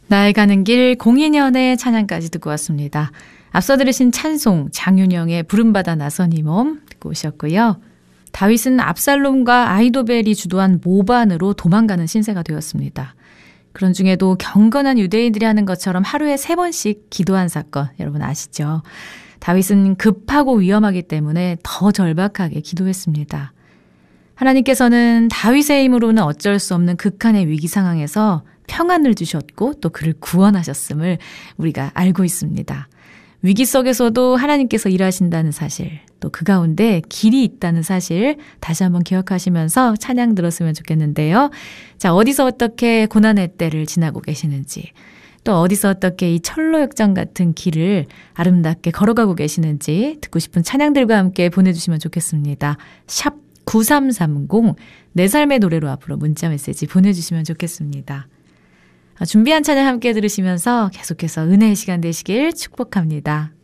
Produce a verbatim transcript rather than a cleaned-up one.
나의 가는 길 공인연의 찬양까지 듣고 왔습니다. 앞서 들으신 찬송 장윤영의 부름받아 나선 이 몸 듣고 오셨고요. 다윗은 압살롬과 아히도벨이 주도한 모반으로 도망가는 신세가 되었습니다. 그런 중에도 경건한 유대인들이 하는 것처럼 하루에 세 번씩 기도한 사건 여러분 아시죠? 다윗은 급하고 위험하기 때문에 더 절박하게 기도했습니다. 하나님께서는 다윗의 힘으로는 어쩔 수 없는 극한의 위기 상황에서 평안을 주셨고 또 그를 구원하셨음을 우리가 알고 있습니다. 위기 속에서도 하나님께서 일하신다는 사실, 또 그 가운데 길이 있다는 사실 다시 한번 기억하시면서 찬양 들었으면 좋겠는데요. 자, 어디서 어떻게 고난의 때를 지나고 계시는지, 또 어디서 어떻게 이 철로역정 같은 길을 아름답게 걸어가고 계시는지 듣고 싶은 찬양들과 함께 보내주시면 좋겠습니다. 샵 구삼삼공 내 삶의 노래로 앞으로 문자 메시지 보내주시면 좋겠습니다. 준비한 찬양 함께 들으시면서 계속해서 은혜의 시간 되시길 축복합니다.